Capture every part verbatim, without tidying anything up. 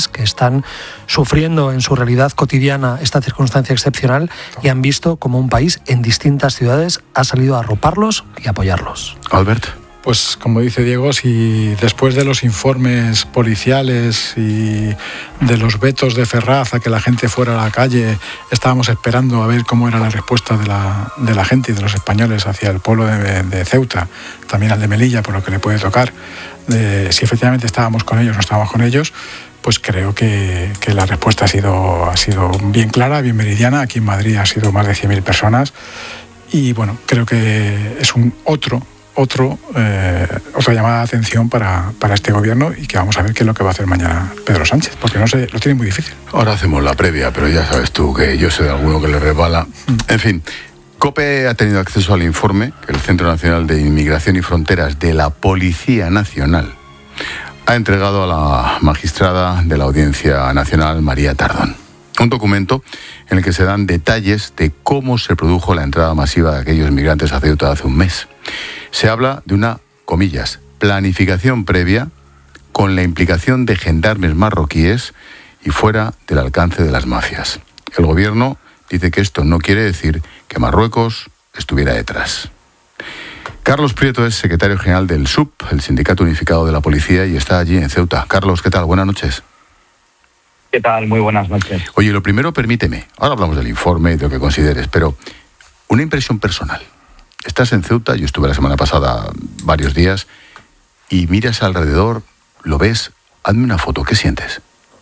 que están sufriendo en su realidad cotidiana esta circunstancia excepcional y han visto cómo un país en distintas ciudades ha salido a arroparlos y apoyarlos. Albert. Pues como dice Diego, si después de los informes policiales y de los vetos de Ferraz a que la gente fuera a la calle, estábamos esperando a ver cómo era la respuesta de la, de la gente y de los españoles hacia el pueblo de, de Ceuta, también al de Melilla, por lo que le puede tocar, de, si efectivamente estábamos con ellos o no estábamos con ellos, pues creo que, que la respuesta ha sido, ha sido bien clara, bien meridiana. Aquí en Madrid ha sido más de cien mil personas y bueno, creo que es un otro Otro, eh, otra llamada de atención para, para este gobierno y que vamos a ver qué es lo que va a hacer mañana Pedro Sánchez, porque no sé, lo tiene muy difícil. Ahora hacemos la previa, pero ya sabes tú que yo sé de alguno que le resbala. Mm. En fin, COPE ha tenido acceso al informe que el Centro Nacional de Inmigración y Fronteras de la Policía Nacional ha entregado a la magistrada de la Audiencia Nacional, María Tardón. Un documento en el que se dan detalles de cómo se produjo la entrada masiva de aquellos migrantes a Ceuta hace un mes. Se habla de una, comillas, planificación previa con la implicación de gendarmes marroquíes y fuera del alcance de las mafias. El gobierno dice que esto no quiere decir que Marruecos estuviera detrás. Carlos Prieto es secretario general del S U P, el Sindicato Unificado de la Policía, y está allí en Ceuta. Carlos, ¿qué tal? Buenas noches. ¿Qué tal? Muy buenas noches. Oye, lo primero, permíteme, ahora hablamos del informe y de lo que consideres, pero una impresión personal. Estás en Ceuta, yo estuve la semana pasada varios días, y miras alrededor, lo ves, hazme una foto, ¿qué sientes?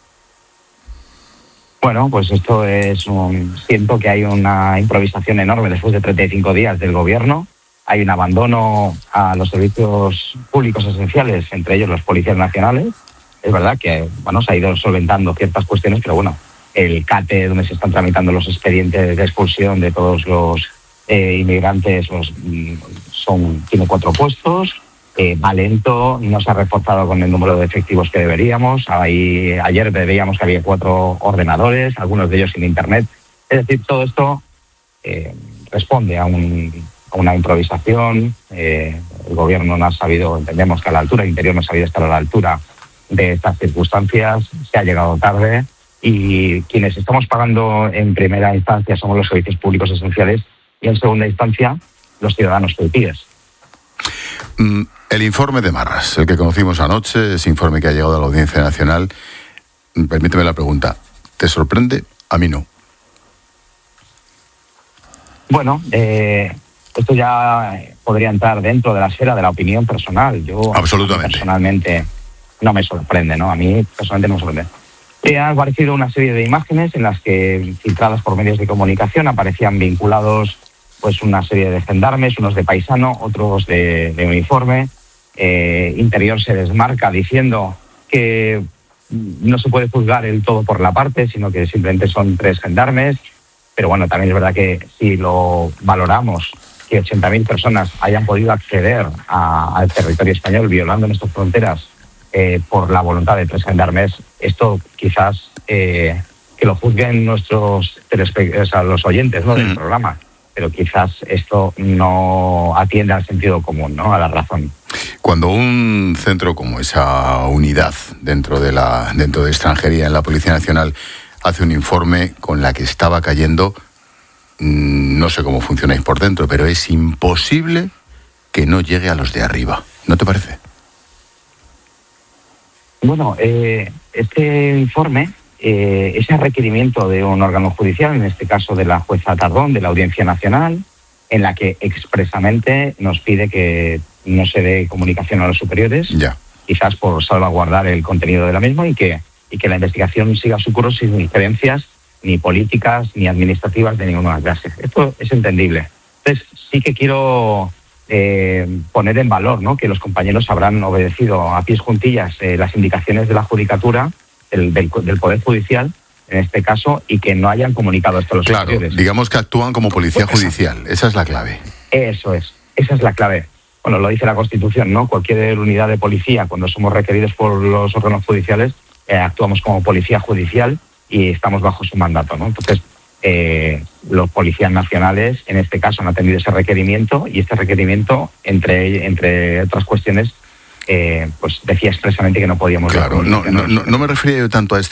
Bueno, pues esto es un... Siento que hay una improvisación enorme después de treinta y cinco días del gobierno, hay un abandono a los servicios públicos esenciales, entre ellos los policías nacionales. Es verdad que bueno, se ha ido solventando ciertas cuestiones, pero bueno, el CATE, donde se están tramitando los expedientes de expulsión de todos los eh, inmigrantes, pues, son, tiene cuatro puestos, eh, va lento, no se ha reforzado con el número de efectivos que deberíamos. Ahí, ayer veíamos que había cuatro ordenadores, algunos de ellos sin internet. Es decir, todo esto eh, responde a, un, a una improvisación. Eh, el gobierno no ha sabido, entendemos que a la altura, el Interior no ha sabido estar a la altura de estas circunstancias, se ha llegado tarde y quienes estamos pagando en primera instancia somos los servicios públicos esenciales y en segunda instancia los ciudadanos ceutíes. El informe de Marras, el que conocimos anoche, ese informe que ha llegado a la Audiencia Nacional, permíteme la pregunta, ¿te sorprende? A mí no. Bueno, eh, esto ya podría entrar dentro de la esfera de la opinión personal. Yo absolutamente personalmente no me sorprende, ¿no? A mí personalmente no me sorprende. Eh, han aparecido una serie de imágenes en las que, filtradas por medios de comunicación, aparecían vinculados pues una serie de gendarmes, unos de paisano, otros de, de uniforme. Eh, Interior se desmarca diciendo que no se puede juzgar el todo por la parte, sino que simplemente son tres gendarmes. Pero bueno, también es verdad que si lo valoramos, que ochenta mil personas hayan podido acceder a, al territorio español violando nuestras fronteras Eh, por la voluntad de tres gendarmes, esto quizás eh, que lo juzguen nuestros telespe- o sea, los oyentes, ¿no?, del mm. programa, pero quizás esto no atiende al sentido común, ¿no?, a la razón. Cuando un centro como esa unidad dentro de la dentro de extranjería en la Policía Nacional hace un informe con la que estaba cayendo, no sé cómo funcionáis por dentro, pero es imposible que no llegue a los de arriba, ¿no te parece? Bueno, eh, este informe, eh, ese requerimiento de un órgano judicial, en este caso de la jueza Tardón, de la Audiencia Nacional, en la que expresamente nos pide que no se dé comunicación a los superiores, ya. quizás por salvaguardar el contenido de la misma y que, y que la investigación siga su curso sin injerencias ni políticas ni administrativas de ninguna clase. Esto es entendible. Entonces, sí que quiero Eh, poner en valor, ¿no?, que los compañeros habrán obedecido a pies juntillas eh, las indicaciones de la judicatura, el, del, del Poder Judicial, en este caso, y que no hayan comunicado esto a los claro, superiores. Digamos que actúan como policía pues judicial, esa. esa es la clave. Eso es, esa es la clave. Bueno, lo dice la Constitución, ¿no? Cualquier unidad de policía, cuando somos requeridos por los órganos judiciales, eh, actuamos como policía judicial y estamos bajo su mandato, ¿no? Entonces, Eh, los policías nacionales en este caso han atendido ese requerimiento y este requerimiento, entre, entre otras cuestiones, eh, pues decía expresamente que no podíamos... Claro, no, no, no, no me refería yo tanto a este